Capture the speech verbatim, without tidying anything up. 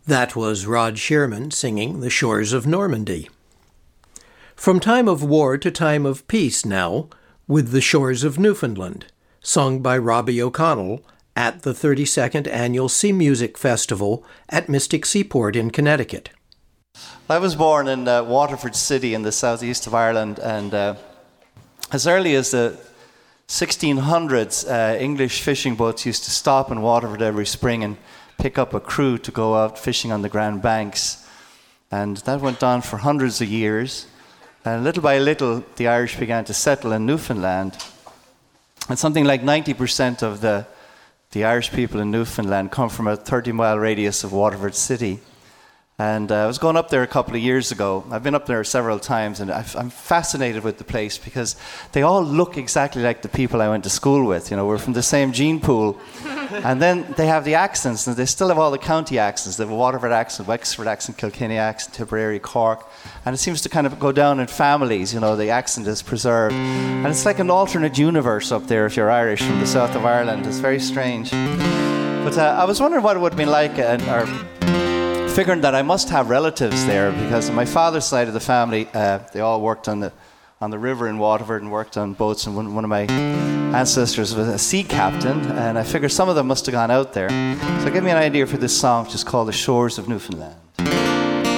That was Rod Shearman singing The Shores of Normandy. From time of war to time of peace now, with The Shores of Newfoundland, sung by Robbie O'Connell at the thirty-second Annual Sea Music Festival at Mystic Seaport in Connecticut. I was born in uh, Waterford City in the southeast of Ireland, and uh, as early as the sixteen hundreds, uh, English fishing boats used to stop in Waterford every spring and pick up a crew to go out fishing on the Grand Banks. And that went on for hundreds of years. And little by little, the Irish began to settle in Newfoundland. And something like ninety percent of the, the Irish people in Newfoundland come from a thirty-mile radius of Waterford City. And uh, I was going up there a couple of years ago. I've been up there several times, and I've, I'm fascinated with the place because they all look exactly like the people I went to school with. You know, we're from the same gene pool. And then they have the accents, and they still have all the county accents. They have a Waterford accent, Wexford accent, Kilkenny accent, Tipperary, Cork. And it seems to kind of go down in families, you know, the accent is preserved. And it's like an alternate universe up there if you're Irish from the south of Ireland. It's very strange. But uh, I was wondering what it would have been like, uh, or figuring that I must have relatives there, because on my father's side of the family, uh, they all worked on the on the river in Waterford and worked on boats, and one, one of my ancestors was a sea captain, and I figured some of them must have gone out there. So give me an idea for this song, which is called The Shores of Newfoundland.